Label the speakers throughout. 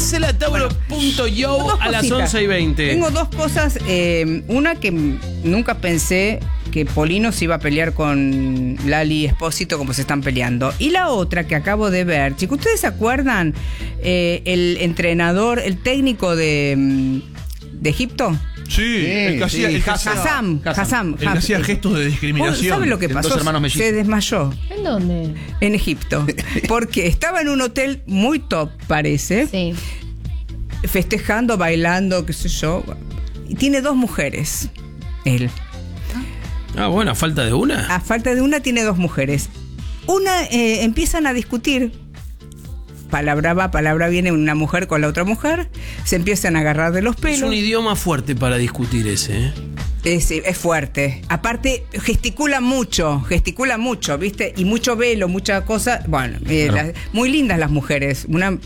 Speaker 1: Marcela.tauro.yo a las 11:20.
Speaker 2: Tengo dos cosas. Una que nunca pensé que Polino se iba a pelear con Lali Espósito como se están peleando. Y la otra que acabo de ver, chicos, ¿ustedes se acuerdan el entrenador, el técnico de Egipto?
Speaker 3: Sí, el que hacía
Speaker 2: Hassam.
Speaker 3: El que hacía gestos de discriminación.
Speaker 2: ¿Sabe lo que pasó? Se desmayó.
Speaker 4: ¿En dónde?
Speaker 2: En Egipto. Porque estaba en un hotel muy top, parece.
Speaker 4: Sí.
Speaker 2: Festejando, bailando, qué sé yo. Y tiene 2 mujeres. Él.
Speaker 1: Bueno, a falta de una.
Speaker 2: A falta de una tiene 2 mujeres. Una empiezan a discutir. Palabra va, palabra viene, una mujer con la otra mujer. Se empiezan a agarrar de los pelos.
Speaker 1: Es un idioma fuerte para discutir ese, ¿eh?
Speaker 2: Es fuerte. Aparte, gesticula mucho, ¿viste? Y mucho velo, mucha cosa. Bueno, muy lindas las mujeres.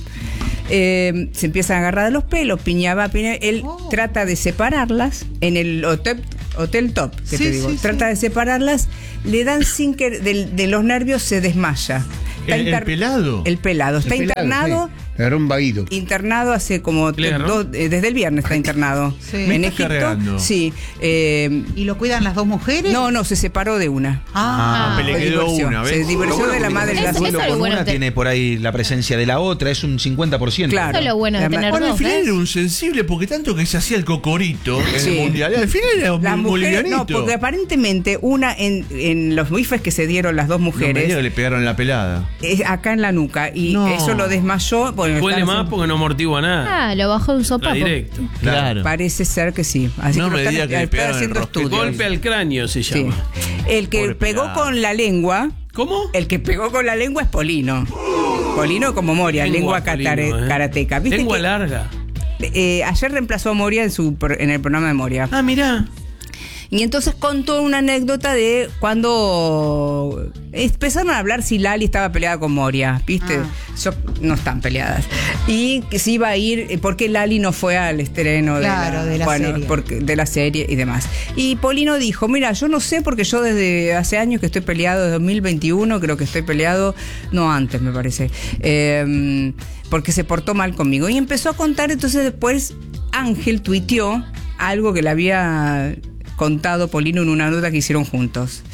Speaker 2: Se empiezan a agarrar de los pelos, piña. Él trata de separarlas en el hotel top, que te digo. Trata de separarlas, le dan sin que de los nervios se desmaya.
Speaker 3: ¿El pelado?
Speaker 2: El pelado. Está internado.
Speaker 5: Sí. Era un vaído.
Speaker 2: Internado hace como desde el viernes está internado.
Speaker 6: Sí.
Speaker 2: En Egipto.
Speaker 3: Cargando.
Speaker 2: Sí.
Speaker 6: ¿Y lo cuidan las 2 mujeres?
Speaker 2: No, se separó de una.
Speaker 3: Le quedó una, ¿ves?
Speaker 2: Se divorció de la madre de las
Speaker 4: Eso
Speaker 2: dos.
Speaker 4: es lo bueno.
Speaker 7: Una tiene por ahí la presencia de la otra, es un 50%.
Speaker 2: Claro.
Speaker 4: Eso es lo bueno de tener
Speaker 3: Bueno, al
Speaker 4: dos,
Speaker 3: final
Speaker 4: ¿ves?
Speaker 3: era un sensible porque tanto que se hacía el cocorito en
Speaker 2: Sí.
Speaker 3: el mundial. Al final era
Speaker 2: Las
Speaker 3: un
Speaker 2: mujeres,
Speaker 3: bolivianito.
Speaker 2: no, porque aparentemente una en los bifes que se dieron las 2
Speaker 3: No me diga
Speaker 2: mujeres
Speaker 3: que le pegaron la pelada.
Speaker 2: es acá en la nuca y
Speaker 3: No.
Speaker 2: eso lo desmayó. Bueno,
Speaker 1: Duele más porque no amortigua nada.
Speaker 4: Lo bajó de un
Speaker 1: Está
Speaker 4: sopapo.
Speaker 1: directo.
Speaker 3: Claro.
Speaker 2: parece ser que sí. Así
Speaker 3: No
Speaker 2: que
Speaker 3: me
Speaker 2: lo
Speaker 3: diga que le
Speaker 2: están
Speaker 3: pegaron
Speaker 2: haciendo
Speaker 3: el rosquete.
Speaker 2: estudios.
Speaker 1: Golpe al cráneo se
Speaker 2: Sí.
Speaker 1: llama.
Speaker 2: El que
Speaker 3: Pobre
Speaker 2: pegó
Speaker 3: pelado.
Speaker 2: con la lengua.
Speaker 1: ¿Cómo?
Speaker 2: El que pegó con la lengua es Polino. Polino como Moria, lengua
Speaker 1: Polino,
Speaker 2: karateca. ¿Viste
Speaker 1: lengua
Speaker 2: que,
Speaker 1: larga.
Speaker 2: ayer reemplazó a Moria en el programa de Moria.
Speaker 1: Mirá.
Speaker 2: Y entonces contó una anécdota de cuando empezaron a hablar si Lali estaba peleada con Moria, ¿viste? No están peleadas. Y que se iba a ir, porque Lali no fue al estreno
Speaker 6: de la serie.
Speaker 2: De la serie y demás. Y Polino dijo, mira, yo no sé porque yo desde hace años que estoy peleado, desde 2021 creo que estoy peleado, no antes me parece, porque se portó mal conmigo. Y empezó a contar, entonces después Ángel tuiteó algo que le había contado Polino en una nota que hicieron juntos.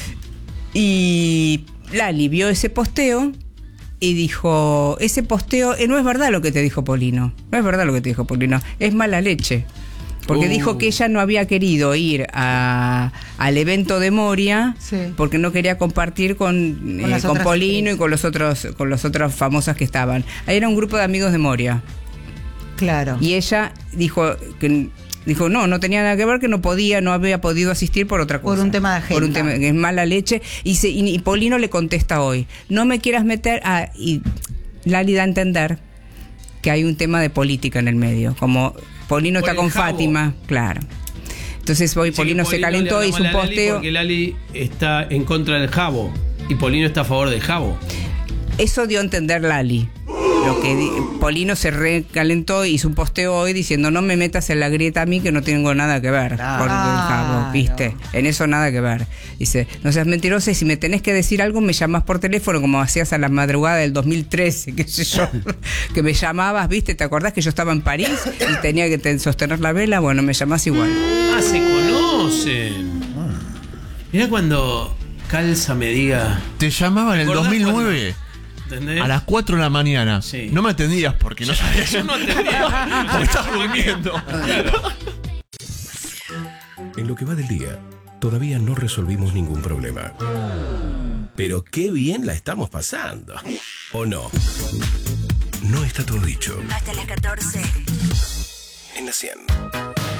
Speaker 2: Y Lali vio ese posteo y dijo, ese posteo, no es verdad lo que te dijo Polino, es mala leche. Porque dijo que ella no había querido ir al evento de Moria porque no quería compartir con Polino y con los otros famosos que estaban. Ahí era un grupo de amigos de Moria.
Speaker 6: Claro.
Speaker 2: Y ella dijo que no tenía nada que ver, que no había podido asistir por otra cosa.
Speaker 6: Por un tema de agenda.
Speaker 2: Por un tema que es mala leche. Y Polino le contesta hoy, no me quieras meter y Lali da a entender que hay un tema de política en el medio, como Polino está con Fátima, claro. Entonces hoy Polino se calentó, hizo un posteo.
Speaker 1: Porque Lali está en contra del Jabo y Polino está a favor del Jabo.
Speaker 2: Eso dio a entender Lali. Lo que Polino se recalentó, hizo un posteo hoy diciendo, no me metas en la grieta a mí que no tengo nada que ver con el Jabo, ¿viste? En eso nada que ver. Dice, no seas mentirosa y si me tenés que decir algo me llamás por teléfono como hacías a la madrugada del 2013, qué sé yo, que me llamabas, ¿viste? ¿Te acordás que yo estaba en París y tenía que sostener la vela? Bueno, me llamás igual.
Speaker 1: Se conocen. Mirá cuando Calza me diga...
Speaker 3: Te llamaba en el 2009.
Speaker 1: ¿Entendés?
Speaker 3: A las 4 de la mañana.
Speaker 1: Sí.
Speaker 3: No me atendías porque no sabías.
Speaker 1: Yo no atendía.
Speaker 3: Porque estabas durmiendo.
Speaker 8: En lo que va del día, todavía no resolvimos ningún problema. Pero qué bien la estamos pasando. ¿O no? No está todo dicho.
Speaker 9: Hasta las 14.
Speaker 8: En la 100.